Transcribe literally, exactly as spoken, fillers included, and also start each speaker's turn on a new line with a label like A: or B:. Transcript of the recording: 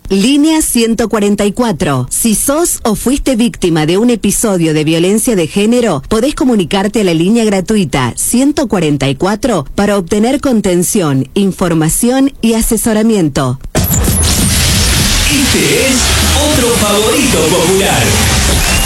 A: Línea ciento cuarenta y cuatro. Si sos o fuiste víctima de un episodio de violencia de género, podés comunicarte a la línea gratuita ciento cuarenta y cuatro para obtener contención, información y asesoramiento.
B: Este es otro favorito popular.